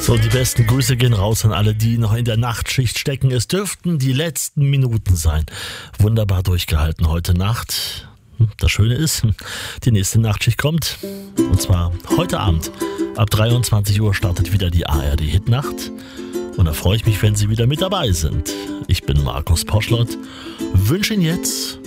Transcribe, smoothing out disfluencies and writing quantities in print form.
So, die besten Grüße gehen raus an alle, die noch in der Nachtschicht stecken. Es dürften die letzten Minuten sein. Wunderbar durchgehalten heute Nacht. Das Schöne ist, die nächste Nachtschicht kommt. Und zwar heute Abend. Ab 23 Uhr startet wieder die ARD Hitnacht. Und da freue ich mich, wenn Sie wieder mit dabei sind. Ich bin Markus Poschlott. Wünsche Ihnen jetzt